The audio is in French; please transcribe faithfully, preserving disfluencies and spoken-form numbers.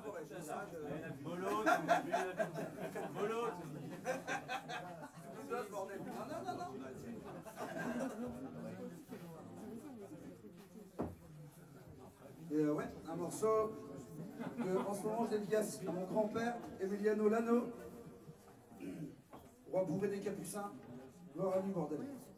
collaborer. C'est ça, je... Molo, Molo, Non, bordel. Non, non, non, non. Et euh, ouais, un morceau que en ce moment je dédicace à mon grand-père, Emiliano Lano, roi bourré des Capucins, gloire à lui, bordel.